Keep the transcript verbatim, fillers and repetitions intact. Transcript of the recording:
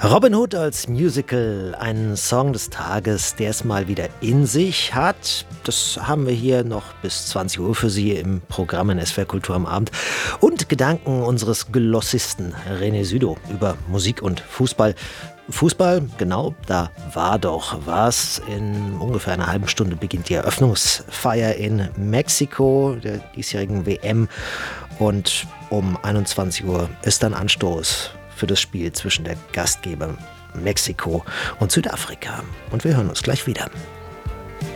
Robin Hood als Musical, ein Song des Tages, der es mal wieder in sich hat. Das haben wir hier noch bis zwanzig Uhr für Sie im Programm in S W R Kultur am Abend. Und Gedanken unseres Glossisten René Südow über Musik und Fußball. Fußball, genau, da war doch was. In ungefähr einer halben Stunde beginnt die Eröffnungsfeier in Mexiko, der diesjährigen W M. Und um einundzwanzig Uhr ist dann Anstoß für das Spiel zwischen der Gastgeber Mexiko und Südafrika. Und wir hören uns gleich wieder.